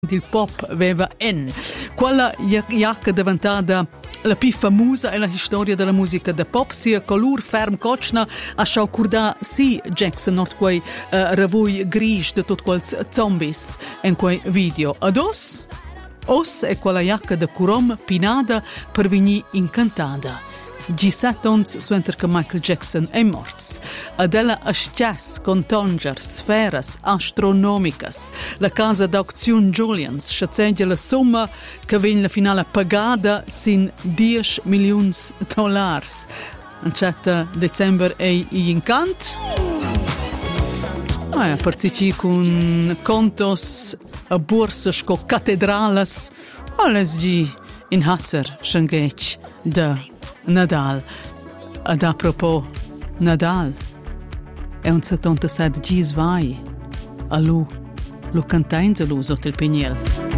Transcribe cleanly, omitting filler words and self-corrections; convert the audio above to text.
il pop aveva quella è diventata la più famosa è la storia della musica da pop, sia color ferm cocna a sciaucurda si Jackson not quei ravui grish de tot quels zombies in quei video. Ad os è quella jacca da curom pinada per venir incantada. 17 ons suenter che Michael Jackson è morts. Adela ascias con tonger sferas astronomicas. La casa d'auzione Julians schatzeglia la somma che viene la finale pagata sin $10 milioni. In 7 dicembre è incant. A participi con contos a borsa sco catedrales alles gi in Hatzer schengech de Nadal. Ad apropos Nadal è un 77 gis vai a lu cantainza lu sotto il pignel.